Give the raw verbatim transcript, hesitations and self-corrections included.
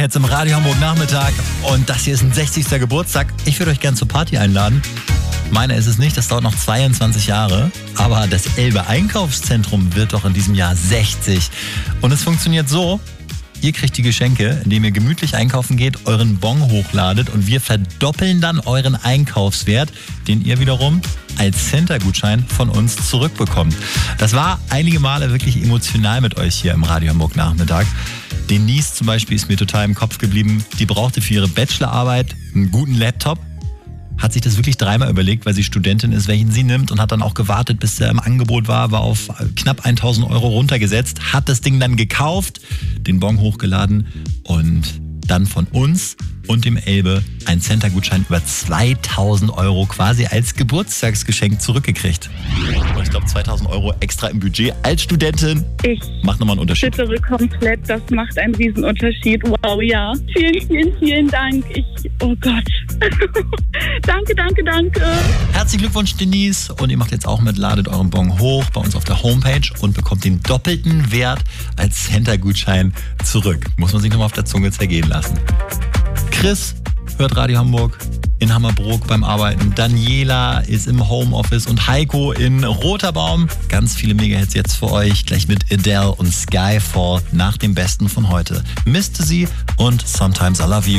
Jetzt im Radio Hamburg Nachmittag und das hier ist ein sechzigster Geburtstag. Ich würde euch gerne zur Party einladen. Meiner ist es nicht, das dauert noch zweiundzwanzig Jahre. Aber das Elbe Einkaufszentrum wird doch in diesem Jahr sechzig. Und es funktioniert so, ihr kriegt die Geschenke, indem ihr gemütlich einkaufen geht, euren Bon hochladet und wir verdoppeln dann euren Einkaufswert, den ihr wiederum als Center-Gutschein von uns zurückbekommt. Das war einige Male wirklich emotional mit euch hier im Radio Hamburg Nachmittag. Denise zum Beispiel ist mir total im Kopf geblieben. Die brauchte für ihre Bachelorarbeit einen guten Laptop. Hat sich das wirklich dreimal überlegt, weil sie Studentin ist, welchen sie nimmt und hat dann auch gewartet, bis der im Angebot war, war auf knapp tausend Euro runtergesetzt, hat das Ding dann gekauft, den Bon hochgeladen und dann von uns und dem Elbe ein Center-Gutschein über zweitausend Euro quasi als Geburtstagsgeschenk zurückgekriegt. Und ich glaube zweitausend Euro extra im Budget als Studentin. Ich macht nochmal einen Unterschied. schüttere komplett, das macht einen riesen Unterschied. Wow, ja. Vielen, vielen, vielen Dank. Ich, oh Gott. Danke, danke, danke. Herzlichen Glückwunsch, Denise. Und ihr macht jetzt auch mit, ladet euren Bon hoch bei uns auf der Homepage und bekommt den doppelten Wert als Center-Gutschein zurück. Muss man sich nochmal auf der Zunge zergehen lassen. Chris hört Radio Hamburg in Hammerbrook beim Arbeiten. Daniela ist im Homeoffice und Heiko in Roterbaum. Ganz viele Mega-Hits jetzt für euch. Gleich mit Adele und Skyfall nach dem Besten von heute. Misste sie und Sometimes I Love You.